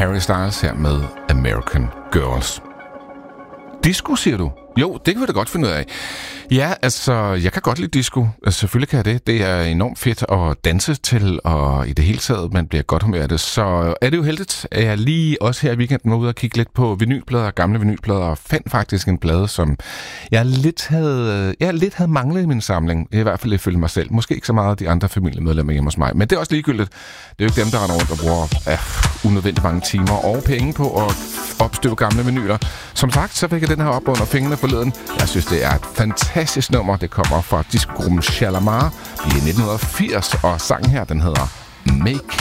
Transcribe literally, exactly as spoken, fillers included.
Harry Styles her med American Girls. Disco, siger du? Jo, det kan vi da godt finde ud af. Ja, altså, jeg kan godt lide disco. Altså, selvfølgelig kan jeg det. Det er enormt fedt at danse til, og i det hele taget, man bliver godt humør af det. Så er det jo heldigt, at jeg lige også her i weekenden var ude og kigge lidt på vinylplader, gamle vinylplader, og fandt faktisk en plade, som jeg lidt havde, jeg lidt havde manglet i min samling. I hvert fald ifølge mig selv. Måske ikke så meget af de andre familiemedlemmer hjemme hos mig. Men det er også ligegyldigt. Det er jo ikke dem, der render rundt og bruger ja, unødvendigt mange timer og penge på at opstøve gamle vinyler. Som sagt, så fik jeg den her op under fingrene forleden. Jeg synes, det er et fantastisk nummer. Det kommer fra discogruppen Shalamar i nitten firs, og sangen her, den hedder Make